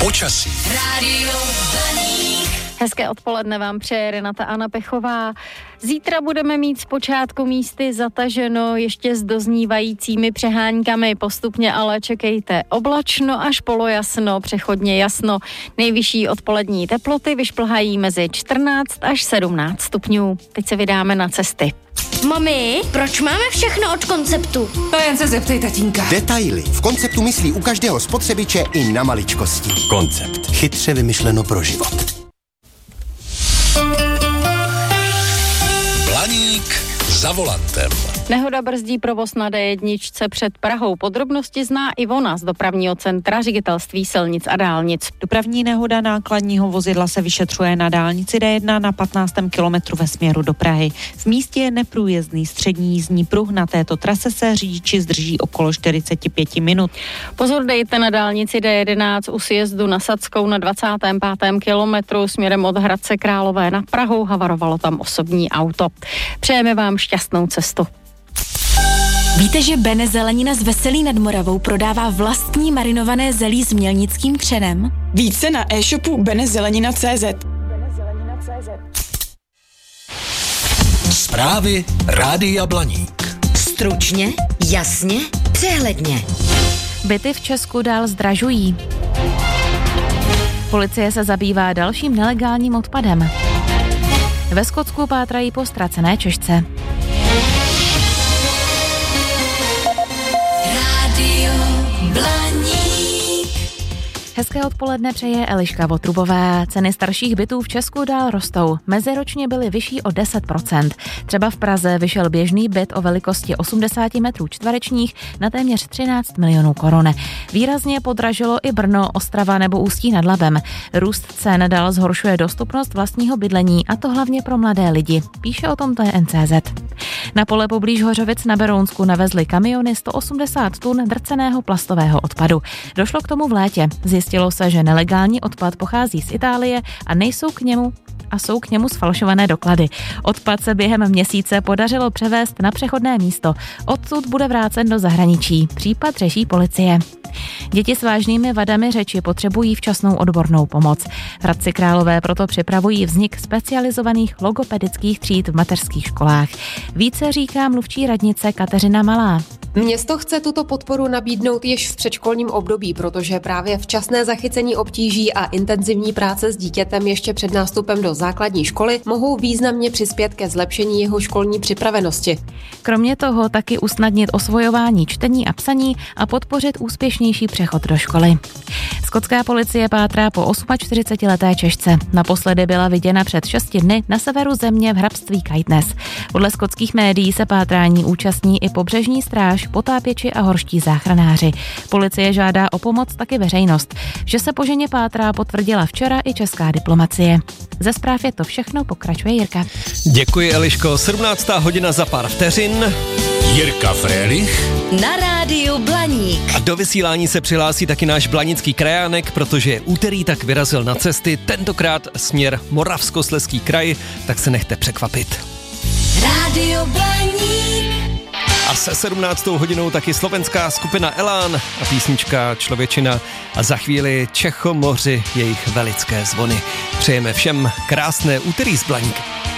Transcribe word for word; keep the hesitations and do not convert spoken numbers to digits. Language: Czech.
Počasí. Rádio Blaník. Hezké odpoledne vám přeje Renata Anna Pechová. Zítra budeme mít zpočátku místy zataženo ještě s doznívajícími přeháňkami. Postupně ale čekejte oblačno až polojasno, přechodně jasno. Nejvyšší odpolední teploty vyšplhají mezi čtrnáct až sedmnáct stupňů. Teď se vydáme na cesty. Mami, proč máme všechno od Konceptu? To jen se zeptej tatínka. Detaily. V Konceptu myslí u každého spotřebiče i na maličkosti. Koncept. Chytře vymyšleno pro život. Blaník za volantem. Nehoda brzdí provoz na D jedna před Prahou. Podrobnosti zná Ivona z dopravního centra Ředitelství silnic a dálnic. Dopravní nehoda nákladního vozidla se vyšetřuje na dálnici D jedna na patnáctém kilometru ve směru do Prahy. V místě je neprůjezdný střední jízdní pruh. Na této trase se řidiči zdrží okolo čtyřicet pět minut. Pozor dejte na dálnici D jedenáct u sjezdu na Sadskou na dvacátém pátém kilometru směrem od Hradce Králové na Prahu. Havarovalo tam osobní auto. Přejeme vám šťastnou cestu. Víte, že Bene Zelenina z Veselí nad Moravou prodává vlastní marinované zelí s mělnickým třenem? Více na e-shopu benezelenina tečka cé zet. Zprávy Rádia Blaník. Stručně, jasně, přehledně. Byty v Česku dál zdražují. Policie se zabývá dalším nelegálním odpadem. Ve Skotsku pátrají po ztracené češce. Rádio Blaník. Hezké odpoledne přeje Eliška Votrubová. Ceny starších bytů v Česku dál rostou. Meziročně byly vyšší o deset procent. Třeba v Praze vyšel běžný byt o velikosti osmdesát metrů čtverečních na téměř třináct milionů korun. Výrazně podražilo i Brno, Ostrava nebo Ústí nad Labem. Růst cen dál zhoršuje dostupnost vlastního bydlení, a to hlavně pro mladé lidi. Píše o tom T N C Z. Na pole poblíž Hořovic na Berounsku navezly kamiony sto osmdesát tun drceného plastového odpadu. Došlo k tomu v létě. Zjistilo se, že nelegální odpad pochází z Itálie a nejsou k němu a jsou k němu sfalšované doklady. Odpad se během měsíce podařilo převést na přechodné místo. Odsud bude vrácen do zahraničí. Případ řeší policie. Děti s vážnými vadami řeči potřebují včasnou odbornou pomoc. V Hradci Králové proto připravují vznik specializovaných logopedických tříd v mateřských školách. Více říká mluvčí radnice Kateřina Malá. Město chce tuto podporu nabídnout již v předškolním období, protože právě včasné zachycení obtíží a intenzivní práce s dítětem ještě před nástupem do základní školy mohou významně přispět ke zlepšení jeho školní připravenosti. Kromě toho taky usnadnit osvojování čtení a psaní a podpořit úspěšnější přechod do školy. Skotská policie pátrá po čtyřicetiosmileté Češce. Naposledy byla viděna před šesti dny na severu země v hrabství Caithness. Podle skotských médií se pátrání účastní i pobřežní stráž, potápěči a horští záchranáři. Policie žádá o pomoc taky veřejnost. Že se po ženě pátrá, potvrdila včera i česká diplomacie. Ze zpráv je to všechno, pokračuje Jirka. Děkuji, Eliško. sedmnáctá hodina za pár vteřin. Jirka Frélich Na rádiu Blaník. A do vysílání se přihlásí taky náš blanický krajánek, protože je úterý, tak vyrazil na cesty, tentokrát směr Moravskoslezský kraj, tak se nechte překvapit. Rádio Blaník. A se sedmnáctou hodinou taky slovenská skupina Elán a písnička Člověčina a za chvíli Čechomoři, jejich velické zvony. Přejeme všem krásné úterý z Blaníka.